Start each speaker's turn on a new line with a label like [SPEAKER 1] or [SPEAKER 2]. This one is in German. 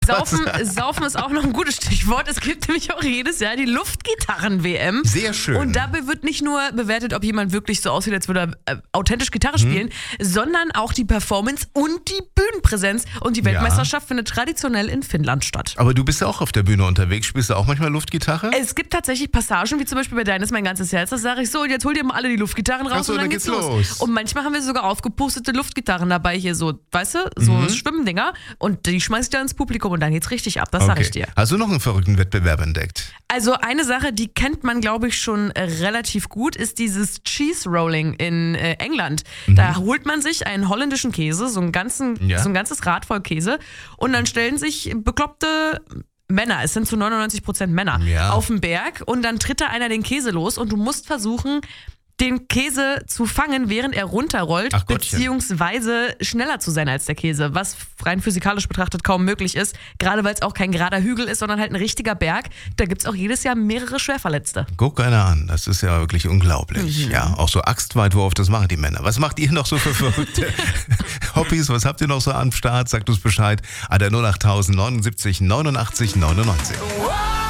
[SPEAKER 1] Saufen ist auch noch ein gutes Stichwort. Es gibt nämlich auch jedes Jahr die Luftgitarren-WM.
[SPEAKER 2] Sehr schön.
[SPEAKER 1] Und dabei wird nicht nur bewertet, ob jemand wirklich so aussieht, als würde er authentisch Gitarre spielen, sondern auch die Performance und die Bühnenpräsenz. Und die Weltmeisterschaft findet traditionell in Finnland statt.
[SPEAKER 2] Aber du bist ja auch auf der Bühne unterwegs. Spielst du auch manchmal Luftgitarre?
[SPEAKER 1] Es gibt tatsächlich Passagen, wie zum Beispiel bei Deines Mein ganzes Herz. Da sage ich so, und jetzt hol dir mal alle die Luftgitarren raus und dann geht's los. Und manchmal haben wir sogar aufgepustete Luftgitarren dabei hier so, weißt du, so Schwimmdinger. Und die schmeiß ich dann ins Publikum und dann geht's richtig ab, das sage ich dir.
[SPEAKER 2] Hast du noch einen verrückten Wettbewerb entdeckt?
[SPEAKER 1] Also eine Sache, die kennt man, glaube ich, schon relativ gut, ist dieses Cheese Rolling in England. Da holt man sich einen holländischen Käse, so ein ganzes Rad voll Käse, und dann stellen sich bekloppte Männer, es sind zu 99% Männer, auf den Berg, und dann tritt da einer den Käse los und du musst versuchen, den Käse zu fangen, während er runterrollt, beziehungsweise schneller zu sein als der Käse, was rein physikalisch betrachtet kaum möglich ist, gerade weil es auch kein gerader Hügel ist, sondern halt ein richtiger Berg. Da gibt es auch jedes Jahr mehrere Schwerverletzte.
[SPEAKER 2] Guck einer an, das ist ja wirklich unglaublich. Ja, auch so Axtweitwurf, das machen die Männer. Was macht ihr noch so für verrückte Hobbys? Was habt ihr noch so am Start? Sagt uns Bescheid. Der 08000 79 89 99.